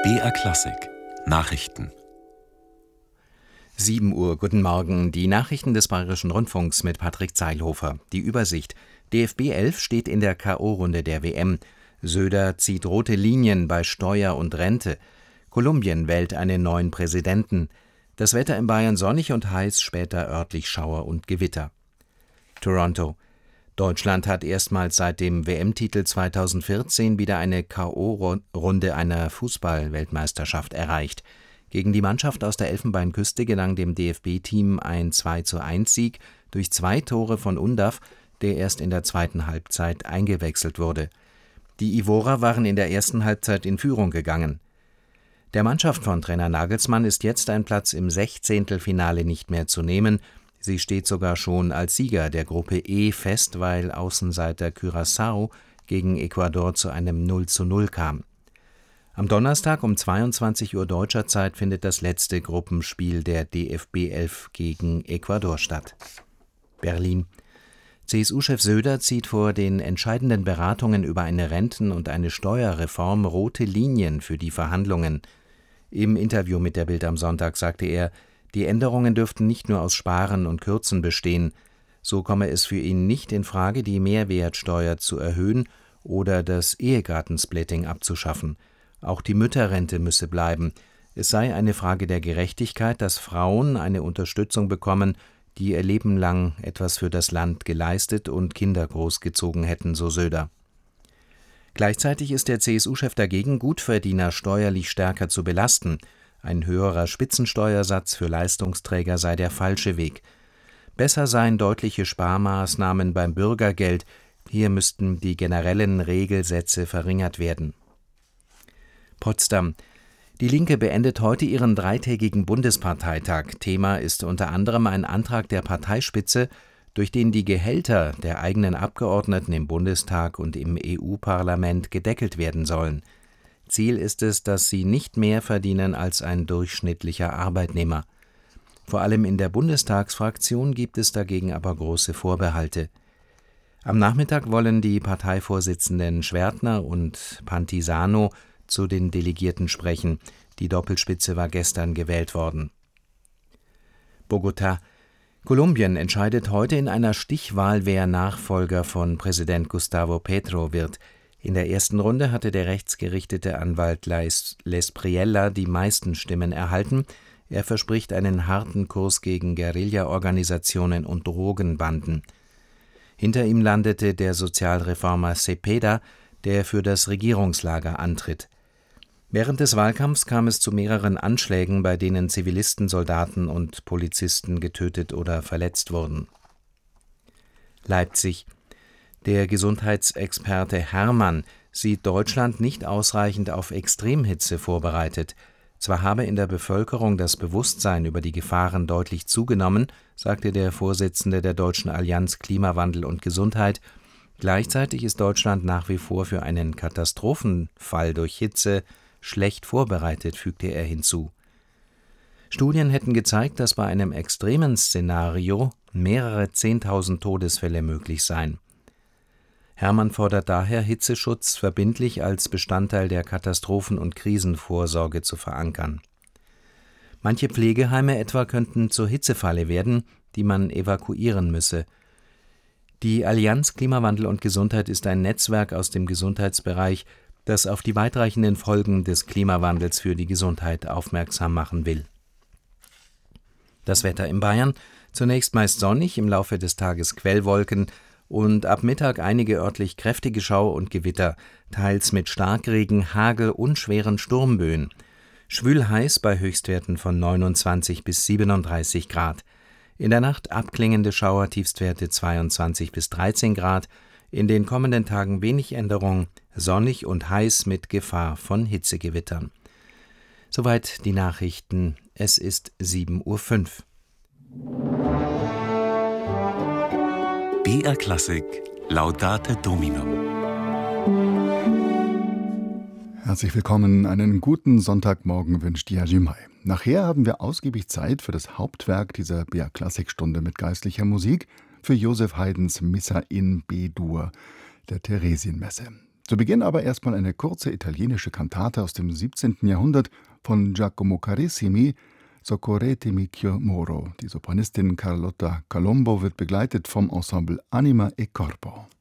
BR Klassik Nachrichten. 7 Uhr, guten Morgen. Die Nachrichten des Bayerischen Rundfunks mit Patrick Zeilhofer. Die Übersicht. DFB 11 steht in der K.O.-Runde der WM. Söder zieht rote Linien bei Steuer und Rente. Kolumbien wählt einen neuen Präsidenten. Das Wetter in Bayern sonnig und heiß, später örtlich Schauer und Gewitter. Toronto. Deutschland hat erstmals seit dem WM-Titel 2014 wieder eine K.O.-Runde einer Fußball-Weltmeisterschaft erreicht. Gegen die Mannschaft aus der Elfenbeinküste gelang dem DFB-Team ein 2:1-Sieg durch 2 Tore von Undav, der erst in der zweiten Halbzeit eingewechselt wurde. Die Ivorer waren in der ersten Halbzeit in Führung gegangen. Der Mannschaft von Trainer Nagelsmann ist jetzt ein Platz im Sechzehntelfinale nicht mehr zu nehmen. Sie steht sogar schon als Sieger der Gruppe E fest, weil Außenseiter Curaçao gegen Ecuador zu einem 0:0 kam. Am Donnerstag um 22 Uhr deutscher Zeit findet das letzte Gruppenspiel der DFB 11 gegen Ecuador statt. Berlin. CSU-Chef Söder zieht vor den entscheidenden Beratungen über eine Renten- und eine Steuerreform rote Linien für die Verhandlungen. Im Interview mit der Bild am Sonntag sagte er, die Änderungen dürften nicht nur aus Sparen und Kürzen bestehen. So komme es für ihn nicht in Frage, die Mehrwertsteuer zu erhöhen oder das Ehegattensplitting abzuschaffen. Auch die Mütterrente müsse bleiben. Es sei eine Frage der Gerechtigkeit, dass Frauen eine Unterstützung bekommen, die ihr Leben lang etwas für das Land geleistet und Kinder großgezogen hätten, so Söder. Gleichzeitig ist der CSU-Chef dagegen, Gutverdiener steuerlich stärker zu belasten. Ein höherer Spitzensteuersatz für Leistungsträger sei der falsche Weg. Besser seien deutliche Sparmaßnahmen beim Bürgergeld. Hier müssten die generellen Regelsätze verringert werden. Potsdam. Die Linke beendet heute ihren 3-tägigen Bundesparteitag. Thema ist unter anderem ein Antrag der Parteispitze, durch den die Gehälter der eigenen Abgeordneten im Bundestag und im EU-Parlament gedeckelt werden sollen. Ziel ist es, dass sie nicht mehr verdienen als ein durchschnittlicher Arbeitnehmer. Vor allem in der Bundestagsfraktion gibt es dagegen aber große Vorbehalte. Am Nachmittag wollen die Parteivorsitzenden Schwertner und Pantisano zu den Delegierten sprechen. Die Doppelspitze war gestern gewählt worden. Bogotá. Kolumbien entscheidet heute in einer Stichwahl, wer Nachfolger von Präsident Gustavo Petro wird. In der ersten Runde hatte der rechtsgerichtete Anwalt Lespriella die meisten Stimmen erhalten. Er verspricht einen harten Kurs gegen Guerilla-Organisationen und Drogenbanden. Hinter ihm landete der Sozialreformer Cepeda, der für das Regierungslager antritt. Während des Wahlkampfs kam es zu mehreren Anschlägen, bei denen Zivilisten, Soldaten und Polizisten getötet oder verletzt wurden. Leipzig. Der Gesundheitsexperte Herrmann sieht Deutschland nicht ausreichend auf Extremhitze vorbereitet. Zwar habe in der Bevölkerung das Bewusstsein über die Gefahren deutlich zugenommen, sagte der Vorsitzende der Deutschen Allianz Klimawandel und Gesundheit, gleichzeitig ist Deutschland nach wie vor für einen Katastrophenfall durch Hitze schlecht vorbereitet, fügte er hinzu. Studien hätten gezeigt, dass bei einem extremen Szenario mehrere 10.000 Todesfälle möglich seien. Herrmann fordert daher, Hitzeschutz verbindlich als Bestandteil der Katastrophen- und Krisenvorsorge zu verankern. Manche Pflegeheime etwa könnten zur Hitzefalle werden, die man evakuieren müsse. Die Allianz Klimawandel und Gesundheit ist ein Netzwerk aus dem Gesundheitsbereich, das auf die weitreichenden Folgen des Klimawandels für die Gesundheit aufmerksam machen will. Das Wetter in Bayern: zunächst meist sonnig, im Laufe des Tages Quellwolken und ab Mittag einige örtlich kräftige Schauer und Gewitter, teils mit Starkregen, Hagel und schweren Sturmböen. Schwül heiß bei Höchstwerten von 29 bis 37 Grad. In der Nacht abklingende Schauer, Tiefstwerte 22 bis 13 Grad. In den kommenden Tagen wenig Änderung, sonnig und heiß mit Gefahr von Hitzegewittern. Soweit die Nachrichten. Es ist 7:05 Uhr. BR Klassik Laudate Domino. Herzlich willkommen, einen guten Sonntagmorgen wünscht Yajimai. Nachher haben wir ausgiebig Zeit für das Hauptwerk dieser BR Klassikstunde mit geistlicher Musik, für Joseph Haydns Missa in B-Dur, der Theresienmesse. Zu Beginn aber erstmal eine kurze italienische Kantate aus dem 17. Jahrhundert von Giacomo Carissimi, Soccorretemi ch'io moro. Die Sopranistin Carlotta Colombo wird begleitet vom Ensemble Anima e Corpo.